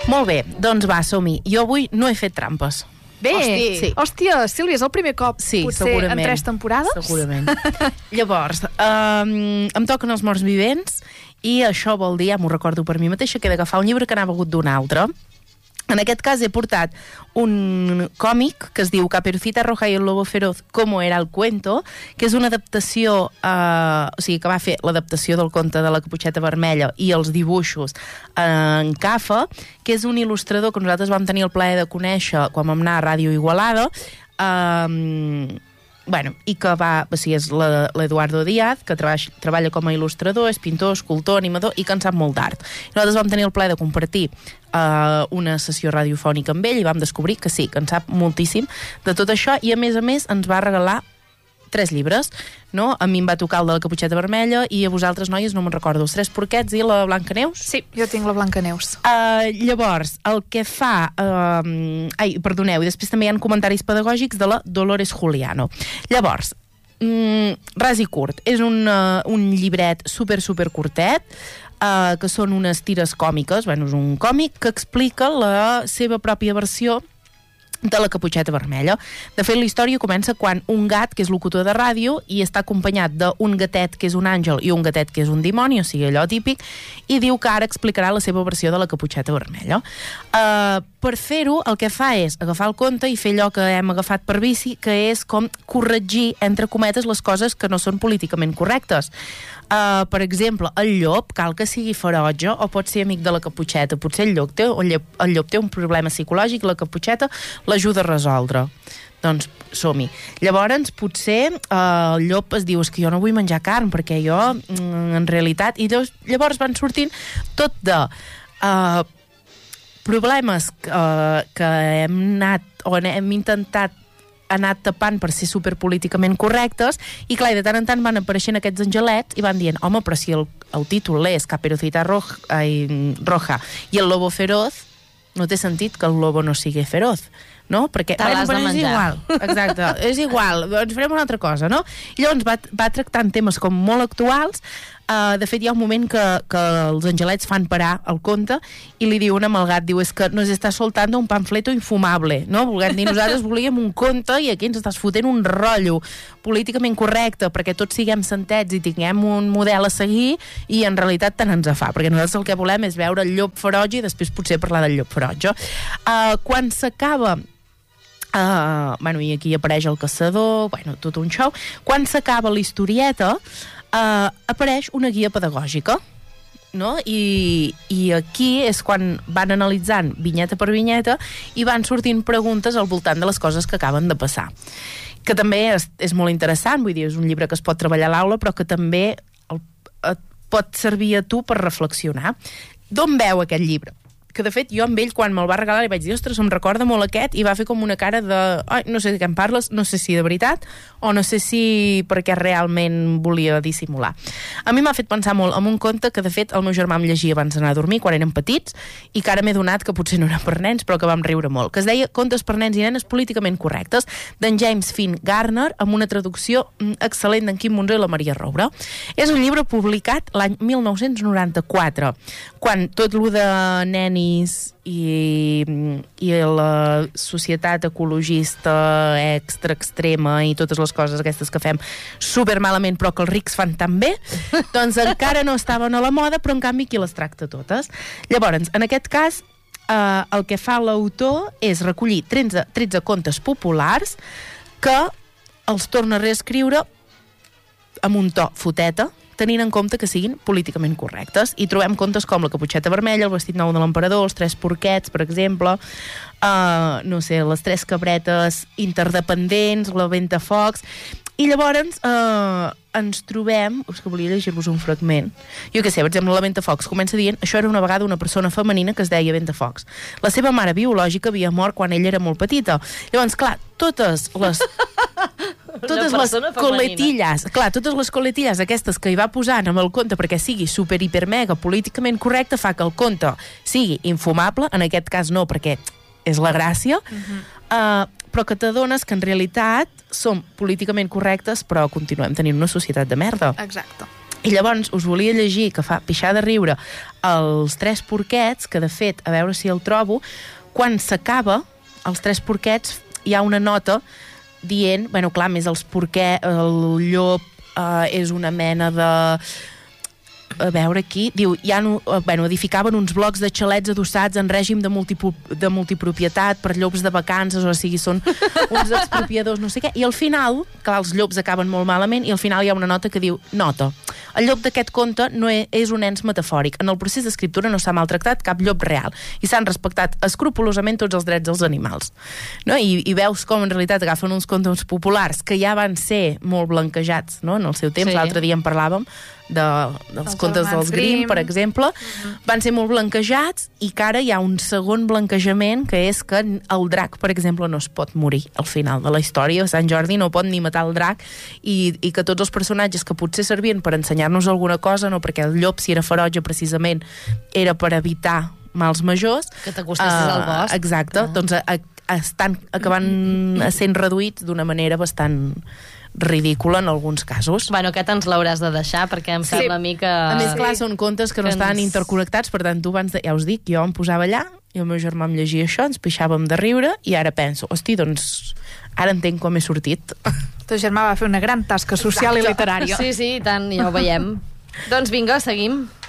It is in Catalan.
Molt bé, doncs va, som-hi. Jo avui no he fet trampes. Bé, sí. Hòstia, Sílvia, és el primer cop, sí, potser segurament. en 3 temporades? Segurament. Llavors, em toquen els morts vivents i això vol dir, ja m'ho recordo per mi mateixa, que he d'agafar un llibre que n'ha begut d'un altre. En aquest cas he portat un còmic que es diu Caperucita Roja y el Lobo Feroz, ¿Cómo era el cuento?, que és una adaptació, o sigui, que va fer l'adaptació del conte de la Caputxeta Vermella i els dibuixos en Cafa, que és un il·lustrador que nosaltres vam tenir el plaer de conèixer quan vam anar a Ràdio Igualada, i que va, o sigui, és l'Eduardo Díaz, que treballa com a il·lustrador, és pintor, escultor, animador i que en sap molt d'art. Nosaltres vam tenir el plaer de compartir una sessió radiofònica amb ell i vam descobrir que sí, que en sap moltíssim de tot això i a més ens va regalar 3 llibres, no? A mi em va tocar el de la Caputxeta Vermella i a vosaltres, noies, no me'n recordo, els 3 porquets i la Blancaneus? Sí, jo tinc la Blancaneus. Llavors, el que fa... perdoneu, i després també hi ha comentaris pedagògics de la Dolores Juliano. Llavors, ras i curt, és un llibret super curtet, que són unes tires còmiques, és un còmic que explica la seva pròpia versió de la Caputxeta Vermella. De fet, la història comença quan un gat, que és locutor de ràdio, i està acompanyat d'un gatet que és un àngel i un gatet que és un dimoni, o sigui, allò típic, i diu que ara explicarà la seva versió de la Caputxeta Vermella. Per fer-ho, el que fa és agafar el conte i fer allò que hem agafat per vici, que és com corregir, entre cometes, les coses que no són políticament correctes. Per exemple, el llop cal que sigui ferotge o pot ser amic de la Caputxeta. Potser el llop té un problema psicològic i la Caputxeta l'ajuda a resoldre. Doncs som-hi. Llavors, potser el llop es diu, és que jo no vull menjar carn, perquè jo, en realitat... I llavors van sortint tot de problemes que hem intentat anar tapant per ser superpolíticament correctes i clar, de tant en tant van apareixent aquests angelets i van dient, home, però si el títol és Caperucita Roja i el Lobo Feroz, no té sentit que el lobo no sigui feroz, no? Perquè te l'has de menjar. És igual, exacte, és igual, doncs farem una altra cosa, no? I llavors va tractant temes com molt actuals. De fet, hi ha un moment que els angelets fan parar el conte i li diuen amb el gat, diu, és que nos està soltando un panfleto infumable, no? Volguem dir, nosaltres volíem un conte i aquí ens estàs fotent un rotllo políticament correcte perquè tots siguem santets i tinguem un model a seguir i en realitat tant ens fa, perquè nosaltres el que volem és veure el llop ferotge i després potser parlar del llop ferotge. Quan s'acaba i aquí apareix el caçador, tot un show, quan s'acaba la historieta apareix una guia pedagògica, no? I aquí és quan van analitzant vinyeta per vinyeta i van sortint preguntes al voltant de les coses que acaben de passar, que també és molt interessant, vull dir, és un llibre que es pot treballar a l'aula però que també et pot servir a tu per reflexionar. D'on veu aquest llibre? Que de fet jo amb ell quan me'l va regalar li vaig dir, ostres, em recorda molt aquest, i va fer com una cara de, no sé de què em parles, no sé si de veritat o no sé si perquè realment volia dissimular. A mi m'ha fet pensar molt en un conte que de fet el meu germà em llegia abans d'anar a dormir quan érem petits i que ara m'he donat que potser no era per nens però que vam riure molt, que es deia Contes per nens i nenes políticament correctes, d'en James Finn Garner, amb una traducció excel·lent d'en Quim Monzó i la Maria Roura. És un llibre publicat l'any 1994, quan tot lo de nenis i la societat ecologista extrema i totes les coses aquestes que fem super malament però que els rics fan tan bé, doncs encara no estaven a la moda, però en canvi qui les tracta totes. Llavors, en aquest cas el que fa l'autor és recollir 13 contes populars que els torna a reescriure amb un to foteta, tenint en compte que siguin políticament correctes. I trobem contes com La Caputxeta Vermella, El vestit nou de l'emperador, Els 3 porquets, per exemple, Les 3 cabretes interdependents, La Ventafocs... I llavors ens trobem... És que volia llegir-vos un fragment. Jo què sé, per exemple, La Ventafocs comença dient això era una vegada una persona femenina que es deia Ventafocs. La seva mare biològica havia mort quan ella era molt petita. Llavors, clar, totes les coletilles, totes les coletilles aquestes que hi va posant amb el conte perquè sigui super, hiper, mega políticament correcte fa que el conte sigui infumable, en aquest cas no, perquè és la gràcia, però que t'adones que en realitat som políticament correctes però continuem tenint una societat de merda. Exacte. I llavors us volia llegir, que fa pixar de riure, els 3 porquets, que de fet, a veure si el trobo, quan s'acaba, els 3 porquets, hi ha una nota dient, bueno, clar, més els porquets, el llop és una mena de... A veure aquí, diu, edificaven uns blocs de xalets adossats en règim de multipropietat per llops de vacances, o sigui, són uns expropiadors, no sé què, i al final, clar, els llops acaben molt malament, i al final hi ha una nota que diu, nota, el llop d'aquest conte no és un ens metafòric, en el procés d'escriptura no s'ha maltractat cap llop real, i s'han respectat escrupolosament tots els drets dels animals, no? I veus com en realitat agafen uns contes populars que ja van ser molt blanquejats, no? En el seu temps, l'altre dia en parlàvem, dels contes dels Grimm, per exemple, van ser molt blanquejats i que ara hi ha un segon blanquejament, que és que el drac, per exemple, no es pot morir al final de la història. Sant Jordi no pot ni matar el drac i que tots els personatges que potser servien per ensenyar-nos alguna cosa, no, perquè el llop, si era ferotge, precisament, era per evitar mals majors. Que t'acostessis al bosc. Exacte, doncs estan acabant sent reduïts d'una manera bastant ridícula en alguns casos. Bueno, aquest ens l'hauràs de deixar, perquè em sembla a mi que... A més, clar, són contes que no estan interconnectats, per tant, tu abans, ja us dic, jo em posava allà, i el meu germà em llegia això, ens pixàvem de riure, i ara penso, hosti, doncs, ara entenc com he sortit. El teu germà va fer una gran tasca social i literària. Sí, i tant, ja ho veiem. Doncs vinga, seguim.